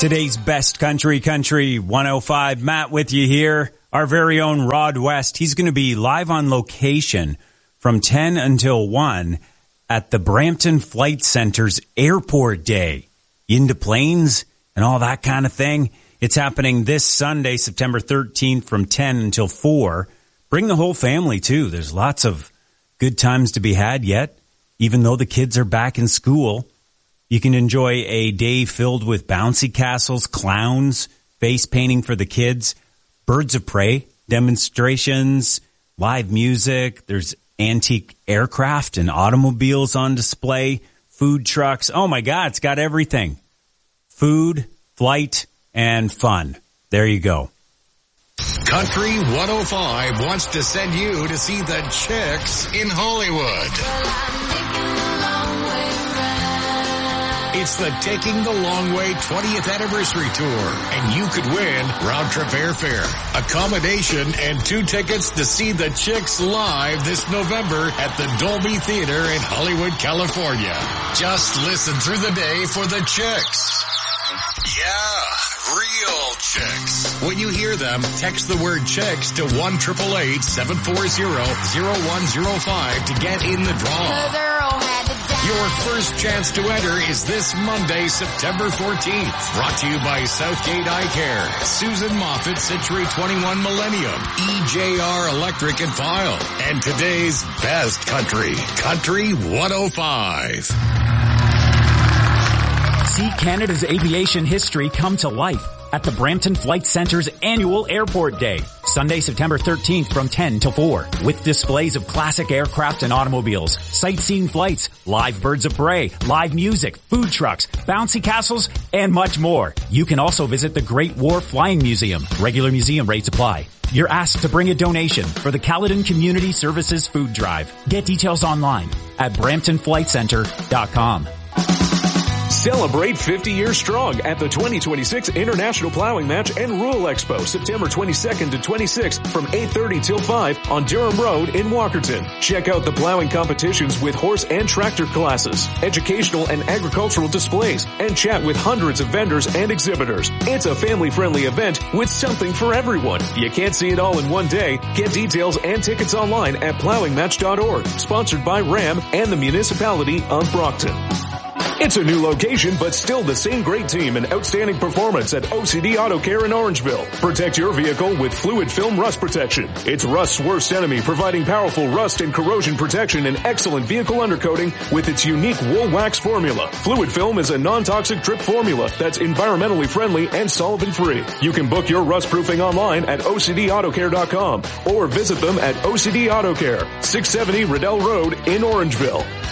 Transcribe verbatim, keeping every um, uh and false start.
Today's best country, Country one oh five. Matt with you here. Our very own Rod West. He's going to be live on location from ten until one at the Brampton Flight Center's Airport Day. Into planes and all that kind of thing. It's happening this Sunday, September thirteenth from ten until four. Bring the whole family, too. There's lots of good times to be had yet, even though the kids are back in school. You can enjoy a day filled with bouncy castles, clowns, face painting for the kids, birds of prey, demonstrations, live music. There's antique aircraft and automobiles on display, food trucks. Oh, my God, it's got everything. Food, flight, and fun. There you go. Country one oh five wants to send you to see the Chicks in Hollywood. It's the Taking the Long Way twentieth Anniversary Tour, and you could win round-trip airfare, accommodation, and two tickets to see the Chicks live this November at the Dolby Theater in Hollywood, California. Just listen through the day for the Chicks. Yeah, real Chicks. When you hear them, text the word Chicks to one eight eight eight, seven four zero, zero one zero five to get in the draw. Your first chance to enter is this Monday, September fourteenth. Brought to you by Southgate Eye Care, Susan Moffat, Century twenty-one Millennium, E J R Electric and File, and today's best country, Country one oh five. See Canada's aviation history come to life at the Brampton Flight Center's annual Airport Day, Sunday, September thirteenth from ten till four, with displays of classic aircraft and automobiles, sightseeing flights, live birds of prey, live music, food trucks, bouncy castles, and much more. You can also visit the Great War Flying Museum. Regular museum rates apply. You're asked to bring a donation for the Caledon Community Services Food Drive. Get details online at brampton flight center dot com. Celebrate fifty years strong at the twenty twenty-six International Plowing Match and Rural Expo, September twenty-second to twenty-sixth from eight thirty till five on Durham Road in Walkerton. Check out the plowing competitions with horse and tractor classes, educational and agricultural displays, and chat with hundreds of vendors and exhibitors. It's a family-friendly event with something for everyone. You can't see it all in one day. Get details and tickets online at plowing match dot org. Sponsored by RAM and the Municipality of Brockton. It's a new location, but still the same great team and outstanding performance at O C D Auto Care in Orangeville. Protect your vehicle with Fluid Film Rust Protection. It's rust's worst enemy, providing powerful rust and corrosion protection and excellent vehicle undercoating with its unique wool wax formula. Fluid Film is a non-toxic drip formula that's environmentally friendly and solvent-free. You can book your rust proofing online at O C D auto care dot com or visit them at O C D Auto Care, six seventy Riddell Road in Orangeville.